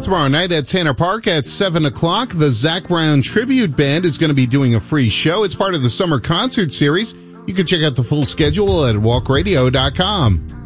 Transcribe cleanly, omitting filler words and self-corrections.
Tomorrow night at Tanner Park at 7 o'clock, the Zac Brown Tribute Band is going to be doing a free show. It's part of the summer concert series. You can check out the full schedule at walkradio.com.